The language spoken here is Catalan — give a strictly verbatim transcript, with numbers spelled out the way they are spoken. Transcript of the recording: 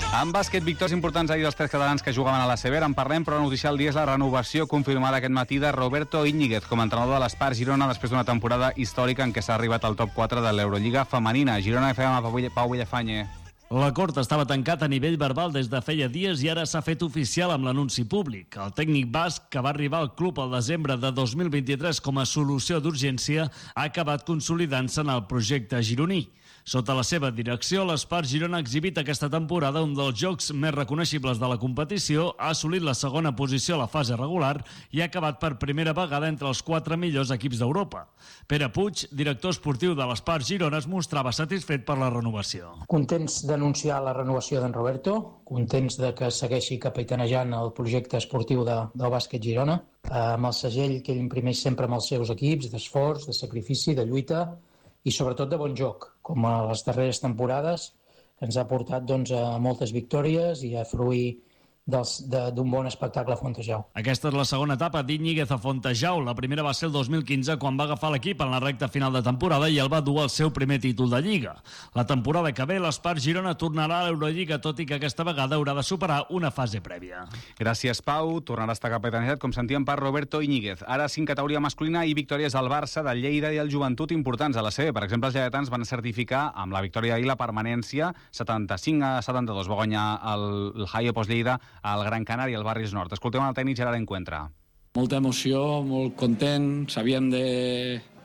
En bàsquet, victòries importants ahir dels tres catalans que jugaven a la C B. En parlem, però la notícia del dia és la renovació confirmada aquest matí de Roberto Íñiguez com a entrenador de l'Espart Girona després d'una temporada històrica en què s'ha arribat al top quatre de l'Eurolliga femenina. Girona F M, Pau Villafañe. L'acord estava tancat a nivell verbal des de feia dies i ara s'ha fet oficial amb l'anunci públic. El tècnic basc, que va arribar al club al desembre de dos mil vint-i-tres com a solució d'urgència, ha acabat consolidant-se en el projecte gironí. Sota la seva direcció, l'Espart Girona ha exhibit aquesta temporada un dels jocs més reconeixibles de la competició, ha assolit la segona posició a la fase regular i ha acabat per primera vegada entre els quatre millors equips d'Europa. Pere Puig, director esportiu de l'Espart Girona, es mostrava satisfet per la renovació. Contents d'anunciar la renovació d'en Roberto, contents de que segueixi capitanejant el projecte esportiu de, del bàsquet Girona, amb el segell que ell imprimeix sempre amb els seus equips, d'esforç, de sacrifici, de lluita, i sobretot de bon joc, com a les darreres temporades, que ens ha portat doncs, a moltes victòries i a fruir d'un bon espectacle a Fontejau. Aquesta és la segona etapa d'Íñiguez a Fontejau. La primera va ser el dos mil quinze, quan va agafar l'equip en la recta final de temporada i el va dur al seu primer títol de Lliga. La temporada que ve, l'Espart Girona tornarà a l'Eurolliga, tot i que aquesta vegada haurà de superar una fase prèvia. Gràcies, Pau. Tornarà a estar capitanejat, com sentíem, per Roberto Íñiguez. Ara cinc categoria masculina i victòries al Barça, del Lleida i el Joventut importants a la C B. Per exemple, els lleidatans van certificar amb la victòria d'ahir la permanència setanta-cinc a setanta-dos. Va guanyar el, el Haia Post Lleida al Gran Canària, al Barris Nord. Escoltem el tècnic Gerard Encuentra. Molta emoció, molt content, sabíem de,